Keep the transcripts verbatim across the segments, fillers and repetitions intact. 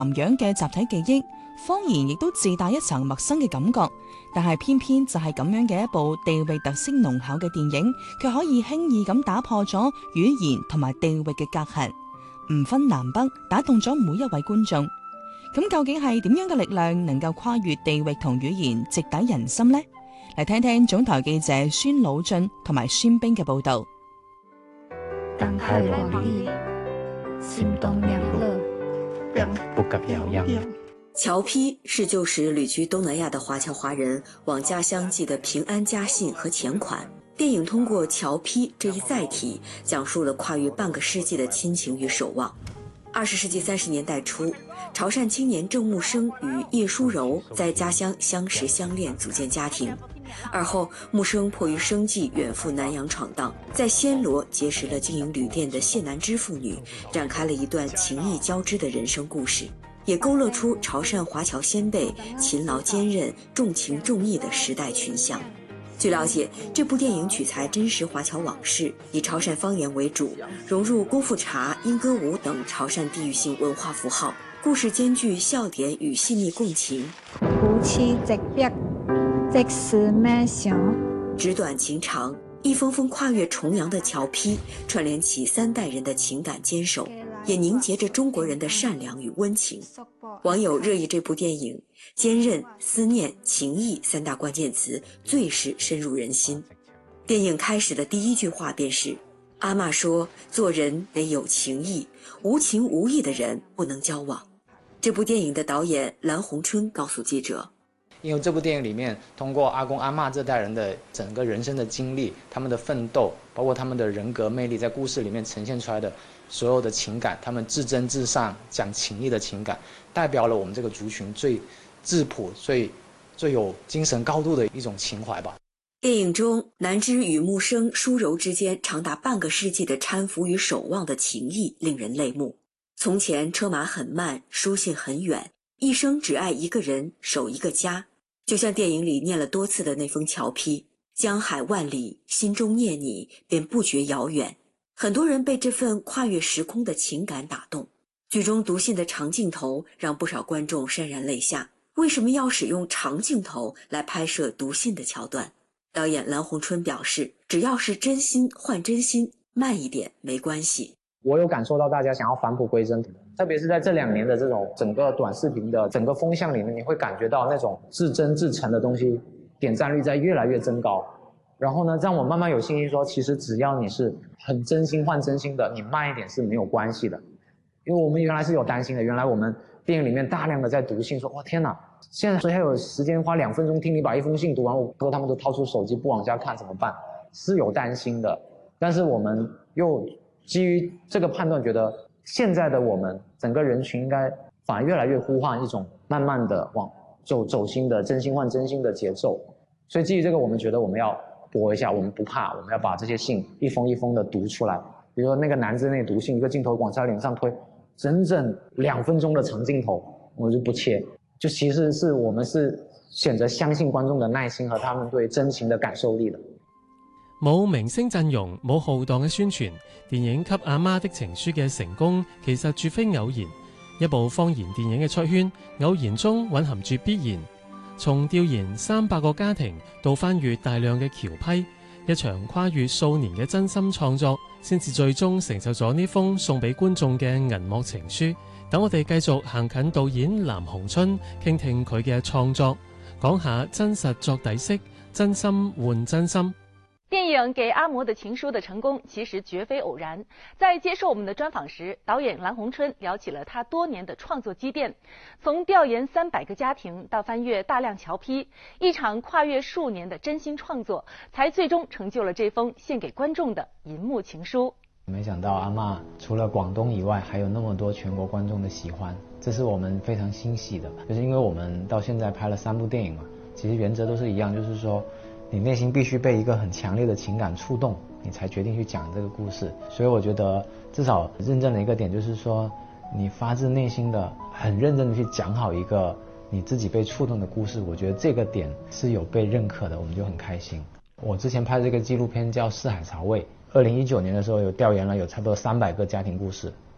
南洋嘅集體記憶，方言亦都自帶一層陌生嘅感覺。但係偏偏就係咁樣嘅一部地域特色濃厚嘅電影，卻可以輕易咁打破咗語言同埋地域嘅隔閡，唔分南北，打動咗每一位觀眾。咁究竟係點樣嘅力量能夠跨越地域同語言，直抵人心呢？嚟聽聽總台記者孫老俊同埋孫冰嘅報道。 感慨往矣，心動兩樂， 不及遙央。 僑批是舊時旅居東南亞的華僑華人往家鄉寄的平安家信和錢款。電影通過僑批這一載體，講述了跨越半個世紀的親情與守望。二十世紀三十年代初，潮汕青年鄭木生與葉淑柔在家鄉相識相戀，組建家庭。而後，木生迫於生計遠赴南洋闖蕩，在暹羅結識了經營旅店的謝南芝婦女，展開了一段情義交織的人生故事，也勾勒出潮汕華僑先輩勤勞堅韌、重情重義的時代群像。據了解，這部電影取材真實華僑往事，以潮汕方言為主，融入功夫茶、鶯歌舞等潮汕地域性文化符號，故事兼具笑點與細膩共情。 夫妻直逼，即是咩想？ 紙短情長，一封封跨越重洋的僑批，串聯起三代人的情感堅守，也凝結着中國人的善良與溫情。網友熱議這部電影，堅韌、思念、情義三大關鍵詞最是深入人心。電影開始的第一句話便是：阿嬷說，做人得有情義，無情無義的人不能交往。這部電影的導演藍洪春告訴記者， 因為這部電影裡面通過阿公阿嬷這代人的整個人生的經歷，他們的奮鬥，包括他們的人格魅力，在故事裡面呈現出來的所有的情感，他們至真至善講情義的情感，代表了我們這個族群最質樸、最最有精神高度的一種情懷吧。 電影中南芝與木生、淑柔之間長達半個世紀的攙扶與守望的情誼令人淚目。從前車馬很慢，書信很遠，一生只愛一個人，守一個家。就像電影裡念了多次的那封僑批，江海萬里，心中念你，便不覺遙遠。很多人被這份跨越時空的情感打動。劇中讀信的長鏡頭讓不少觀眾潸然淚下。為什麼要使用長鏡頭來拍攝讀信的橋段？導演藍洪春表示，只要是真心換真心，慢一點沒關係。 我有感受到大家想要返璞歸真，特別是在這兩年的這種整個短視頻的整個風向裡面，你會感覺到那種至真至誠的東西點讚率在越來越增高。然後呢，讓我慢慢有信心說，其實只要你是很真心換真心的，你慢一點是沒有關係的。因為我們原來是有擔心的，原來我們電影裡面大量的在讀信，說哇天哪，現在誰還有時間花兩分鐘聽你把一封信讀完？我說他們都掏出手機不往下看怎麼辦？是有擔心的，但是我們又基於這個判斷，覺得現在的我們整個人群應該反而越來越呼喚一種慢慢的往走走心的真心換真心的節奏。所以基於這個，我們覺得我們要搏一下，我們不怕，我們要把這些信一封一封的讀出來。比如說那個男子那讀信，一個鏡頭往他臉上推，整整兩分鐘的長鏡頭，我就不切。就其實是我們是選擇相信觀眾的耐心和他們對真情的感受力的。 冇明星陣容，冇浩蕩嘅宣傳，電影《給阿媽的情書》嘅成功其實絕非偶然。一部方言電影嘅出圈，偶然中蘊含住必然。從調研三百個家庭到翻閱大量嘅僑批，一場跨越數年嘅真心創作，先至最終成就咗呢封送俾觀眾嘅銀幕情書。等我哋繼續行近導演藍洪春，傾聽佢嘅創作，講下真實作底色，真心換真心。 電影《給阿嬤的情書》的成功其實絕非偶然。在接受我們的專訪時，導演藍洪春聊起了他多年的創作積澱，從調研三百個家庭到翻閱大量僑批，一場跨越數年的真心創作，才最終成就了這封獻給觀眾的銀幕情書。 沒想到阿嬤除了廣東以外，還有那麼多全國觀眾的喜歡，這是我們非常欣喜的。就是因為我們到現在拍了三部電影嘛，其實原則都是一樣，就是說你內心必須被一個很強烈的情感觸動，你才決定去講這個故事。所以我覺得至少認證的一個點就是說，你發自內心的很認真的去講好一個你自己被觸動的故事，我覺得這個點是有被認可的，我們就很開心。我之前拍的這個紀錄片叫《四海潮味》，二零一九年的時候有調研了有差不多三百個家庭故事，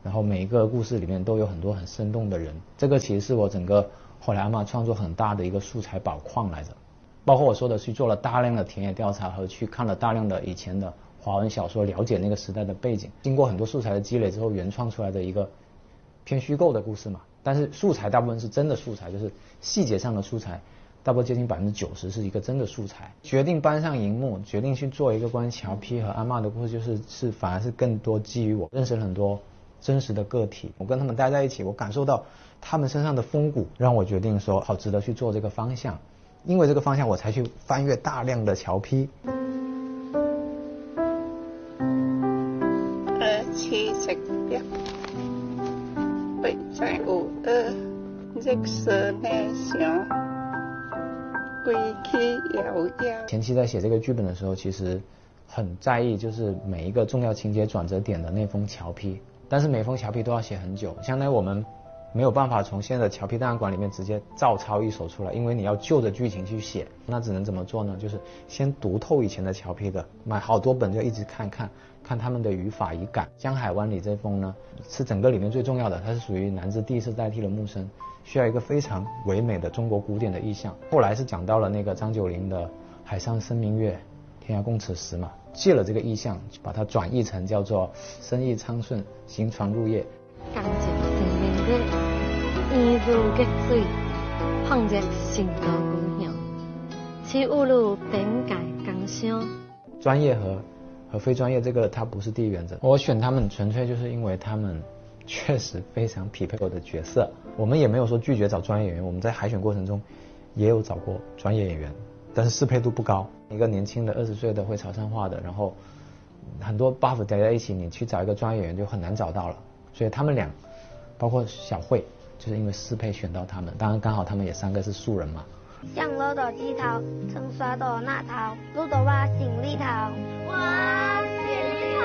然后每一个故事里面都有很多很生动的人，这个其实是我整个后来阿嬷创作很大的一个素材宝矿来着。包括我说的去做了大量的田野调查和去看了大量的以前的华文小说，了解那个时代的背景，经过很多素材的积累之后原创出来的一个偏虚构的故事嘛。但是素材大部分是真的素材，就是细节上的素材大部分接近百分之九十是一个真的素材。决定搬上荧幕，决定去做一个关于乔坯和阿嬷的故事，就是是反而是更多基于我认识了很多真实的个体，我跟他们待在一起，我感受到他们身上的风骨，让我决定说好值得去做这个方向。因为这个方向我才去翻阅大量的乔坯。 呃，七十一，被在有呃，历史内向，归去遥遥。 前期在写这个剧本的时候，其实很在意就是每一个重要情节转折点的那封乔坯，但是每封乔坯都要写很久，相当于我们没有办法从现在的乔坯档案馆里面直接照抄一首出来，因为你要就着剧情去写，那只能怎么做呢？就是先读透以前的乔坯的，买好多本就一直看看看他们的语法语感。江海湾里这封呢是整个里面最重要的，它是属于南枝第一次代替了木生，需要一个非常唯美的中国古典的意象。后来是讲到了那个张九龄的海上生明月，天涯共此时嘛，借了这个意象把它转译成叫做生意昌顺，行船入夜。 江一生明月，烟如激水，放入新都故乡。此五路本改江乡。 专业和和非专业这个它不是第一原则，我选他们纯粹就是因为他们确实非常匹配我的角色。我们也没有说拒绝找专业演员，我们在海选过程中也有找过专业演员，但是适配度不高。一个年轻的二十岁的会潮汕话的，然后很多 buff 叠在一起，你去找一个专业演员就很难找到了。所以他们俩包括小慧就是因为适配选到他们，当然刚好他们也三个是素人嘛。 上路到枝头，曾刷到那头，路到我心里头，我心里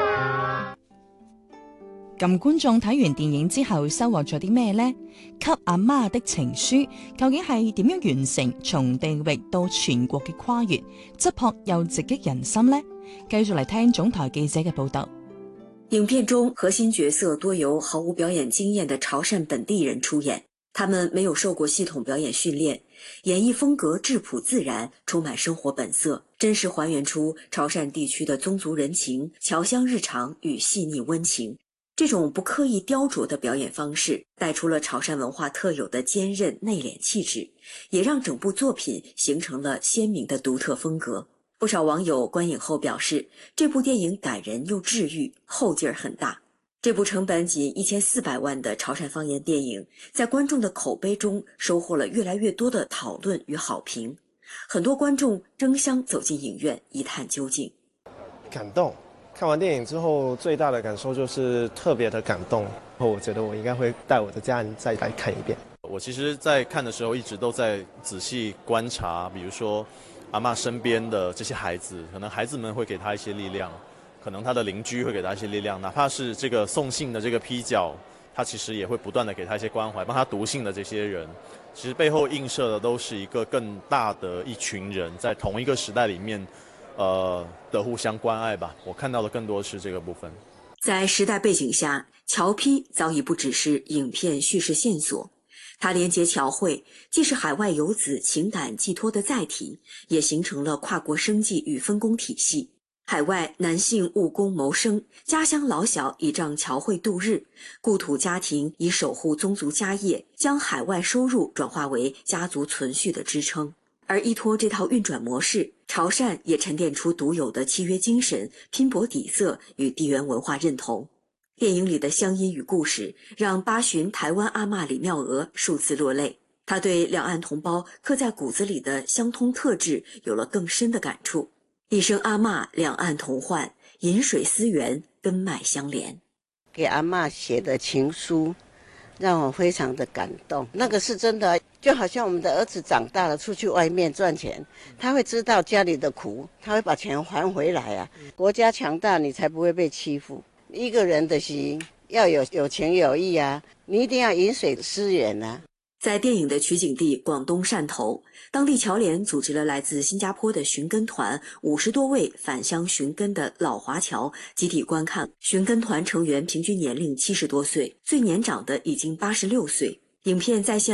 頭。 咁觀眾睇完電影之後收穫咗啲咩呢？給阿媽的情書究竟係點樣完成從地域到全國嘅跨越，質樸又直擊人心呢？繼續嚟聽總台記者嘅報導。 影片中核心角色多由毫无表演经验的潮汕本地人出演，他们没有受过系统表演训练，演绎风格质朴自然，充满生活本色，真实还原出潮汕地区的宗族人情、侨乡日常与细腻温情。这种不刻意雕琢的表演方式，带出了潮汕文化特有的坚韧内敛气质，也让整部作品形成了鲜明的独特风格。不少网友观影后表示，这部电影感人又治愈，后劲儿很大。这部成本仅一千四百万的潮汕方言电影，在观众的口碑中收获了越来越多的讨论与好评。很多观众争相走进影院一探究竟。 感动，看完电影之后最大的感受就是特别的感动，我觉得我应该会带我的家人再来看一遍。 我其实在看的时候一直都在仔细观察，比如说阿嬷身边的这些孩子，可能孩子们会给他一些力量，可能他的邻居会给他一些力量，哪怕是这个送信的这个批角，他其实也会不断的给他一些关怀，帮他读信的这些人，其实背后映射的都是一个更大的一群人在同一个时代里面呃的互相关爱吧。我看到的更多是这个部分。 在时代背景下，侨坯早已不只是影片叙事线索，它连接侨汇，既是海外游子情感寄托的载体，也形成了跨国生计与分工体系。海外男性务工谋生，家乡老小倚仗侨汇度日，故土家庭以守护宗族家业，将海外收入转化为家族存续的支撑。而依托这套运转模式，潮汕也沉淀出独有的契约精神、拼搏底色与地缘文化认同。电影里的乡音与故事，让八旬台湾阿嬷李妙娥数次落泪。她对两岸同胞刻在骨子里的相通特质有了更深的感触。一生阿嬷，两岸同患，饮水思源，根脉相连。 给阿嬷写的情书，让我非常的感动。那个是真的，就好像我们的儿子长大了，出去外面赚钱，他会知道家里的苦，他会把钱还回来啊。国家强大，你才不会被欺负。一个人的心要有有情有义啊，你一定要饮水思源啊。 在电影的取景地广东汕头，当地侨联组织了来自新加坡的寻根团五十多位返乡寻根的老华侨集体观看。寻根团成员平均年龄七十多岁，最年长的已经八十六岁。影片再现